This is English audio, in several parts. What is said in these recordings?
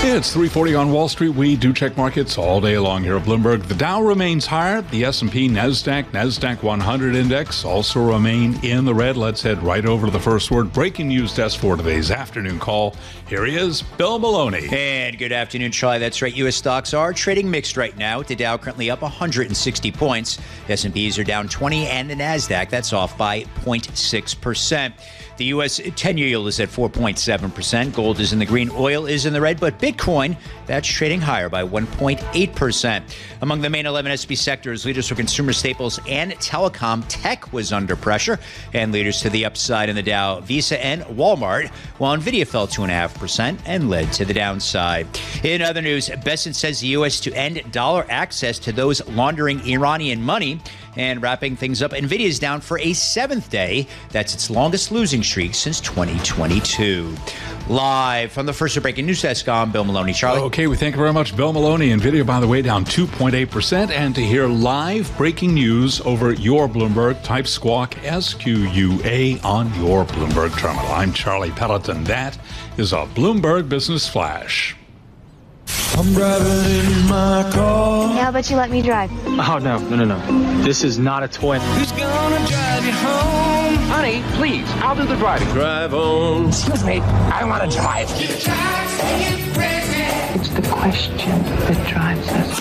It's 3:40 on Wall Street. We do check markets all day long here at Bloomberg. The Dow remains higher. The S&P, NASDAQ 100 index also remain in the red. Let's head right over to the first word breaking news desk for today's afternoon call. Here he is, Bill Maloney. And good afternoon, Charlie. That's right. U.S. stocks are trading mixed right now. The Dow currently up 160 points. The S&Ps are down 20, and the NASDAQ, that's off by 0.6%. The U.S. 10-year yield is at 4.7%. Gold is in the green. Oil is in the red. But Bitcoin, that's trading higher by 1.8%. Among the main 11 S&P sectors, leaders for consumer staples and telecom, tech was under pressure. And leaders to the upside in the Dow, Visa and Walmart, while NVIDIA fell 2.5% and led to the downside. In other news, Bessent says the U.S. to end dollar access to those laundering Iranian money. And wrapping things up, NVIDIA is down for a seventh day. That's its longest losing streak since 2022. Live from the first breaking news desk, I'm Bill Maloney. Charlie? Okay, we thank you very much, Bill Maloney. NVIDIA, by the way, down 2.8%. And to hear live breaking news over your Bloomberg, type Squawk, SQUA, on your Bloomberg terminal. I'm Charlie Pelleton. That is a Bloomberg Business Flash. I'm driving in my car. How about you let me drive? Oh, no. This is not a toy. Who's gonna drive you home? Honey, please, I'll do the driving. Drive on. Excuse me, I want to drive. It's the question that drives us.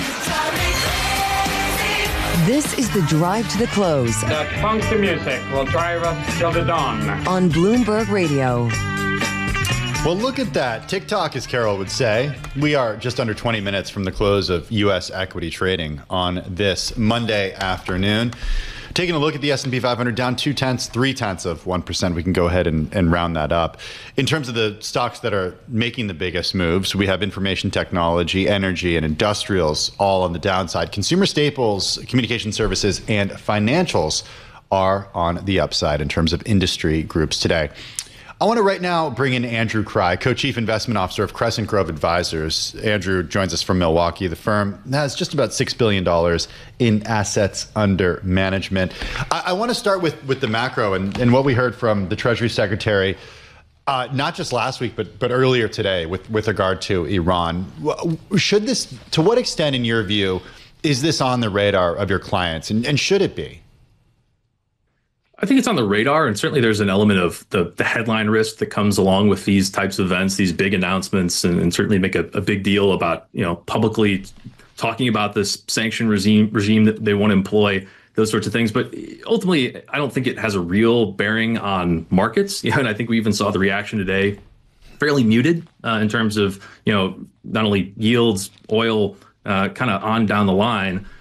This is the Drive to the Close. That funky music will drive us till the dawn. On Bloomberg Radio. Well, look at that. TikTok, as Carol would say. We are just under 20 minutes from the close of U.S. equity trading on this Monday afternoon. Taking a look at the S&P 500, down 0.3%. We can go ahead and round that up. In terms of the stocks that are making the biggest moves, we have information technology, energy, and industrials all on the downside. Consumer staples, communication services, and financials are on the upside in terms of industry groups today. I want to right now bring in Andrew Krei, Co-Chief Investment Officer of Crescent Grove Advisors. Andrew joins us from Milwaukee. The firm has just about $6 billion in assets under management. I want to start with the macro and what we heard from the Treasury Secretary, not just last week, but earlier today with regard to Iran. Should this, to what extent, in your view, is this on the radar of your clients, and should it be? I think it's on the radar, and certainly there's an element of the headline risk that comes along with these types of events, these big announcements, and certainly make a big deal about, publicly talking about this sanction regime that they want to employ, those sorts of things. But ultimately, I don't think it has a real bearing on markets. And I think we even saw the reaction today fairly muted in terms of, not only yields, oil, kind of on down the line.